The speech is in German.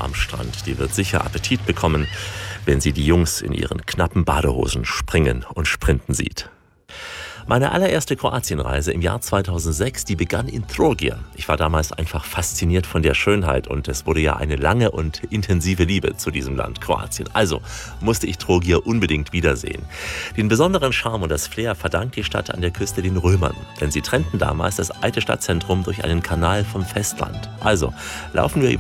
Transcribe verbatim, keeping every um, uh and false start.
am Strand, die wird sicher Appetit bekommen, wenn sie die Jungs in ihren knappen Badehosen springen und sprinten sieht. Meine allererste Kroatienreise im Jahr zweitausendsechs, die begann in Trogir. Ich war damals einfach fasziniert von der Schönheit und es wurde ja eine lange und intensive Liebe zu diesem Land Kroatien. Also musste ich Trogir unbedingt wiedersehen. Den besonderen Charme und das Flair verdankt die Stadt an der Küste den Römern, denn sie trennten damals das alte Stadtzentrum durch einen Kanal vom Festland. Also laufen wir über